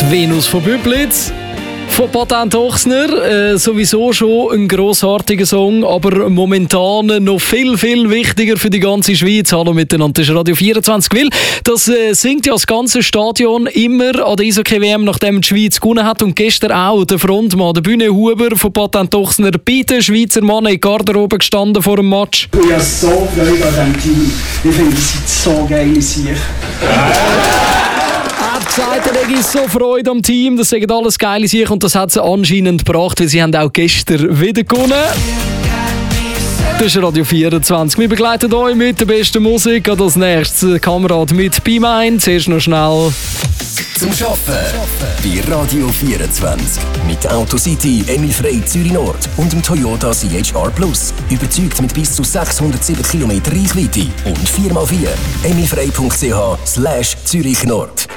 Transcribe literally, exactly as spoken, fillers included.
Die Venus von Büblitz. Von Patent Ochsner, äh, sowieso schon ein grossartiger Song, aber momentan noch viel, viel wichtiger für die ganze Schweiz. Hallo miteinander, das ist Radio vierundzwanzig. Weil das äh, singt ja das ganze Stadion immer an der Eishockey-W M, nachdem die Schweiz gewonnen hat. Und gestern auch der Frontmann, der Bühne Huber von Patent Ochsner, bei den Schweizer Mann in der Garderobe gestanden vor dem Match. Ich habe so Freude an diesem Team. Ich finde, es sind so geile Sicher. Er hat gesagt, er hätte so Freude am Team, das sagen alles geile Sachen und das hat sie anscheinend gebracht, weil sie haben auch gestern wieder gewonnen. Das ist Radio vierundzwanzig. Wir begleiten euch mit der besten Musik. Und als nächstes Kamerad mit Be Mine. Zuerst noch schnell zum Arbeiten bei Radio vierundzwanzig. Mit Autocity, Emil Frey Zürich Nord und dem Toyota C H R Plus. Überzeugt mit bis zu sechshundertsieben Kilometer Reichweite und vier mal vier emilfrey punkt c h slash Zürich Nord.